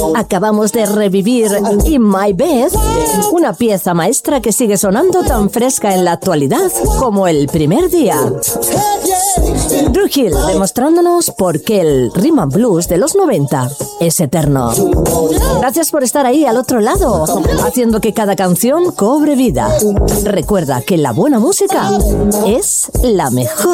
Acabamos de revivir In My Bed, una pieza maestra que sigue sonando tan fresca en la actualidad como el primer día. Dru Hill demostrándonos por qué el rhythm and blues de los 90 es eterno. Gracias por estar ahí al otro lado, haciendo que cada canción cobre vida. Recuerda que la buena música es la mejor.